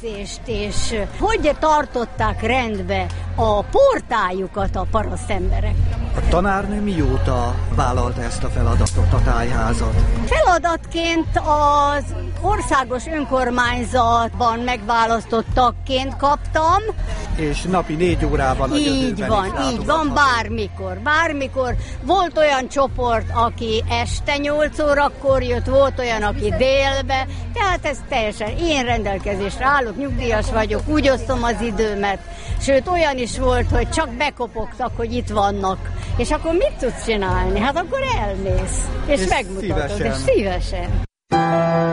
képzést, és hogy tartották rendbe a portájukat a paraszt emberek. A tanárnő mióta vállalta ezt a feladatot, a tájházat? Feladatként az országos önkormányzatban megválasztott tagként kaptam. És napi 4 órában a Így van, bármikor. Volt olyan csoport, aki este 8 órakor jött, volt olyan, aki délbe, tehát ez teljesen én rendelkezésre állok, nyugdíjas vagyok, úgy osztom az időmet, sőt olyan is volt, hogy csak bekopogtak, hogy itt vannak. És akkor mit tudsz csinálni? Hát akkor elmész, és megmutatod, és szívesen.